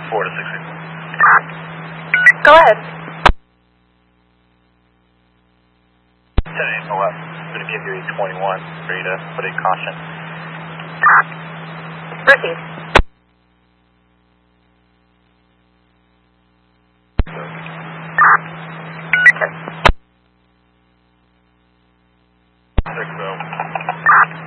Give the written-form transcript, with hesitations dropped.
4 to 60. Go ahead. 10-8 left. I'm going to give you a 21 for you to put a caution. Proceed.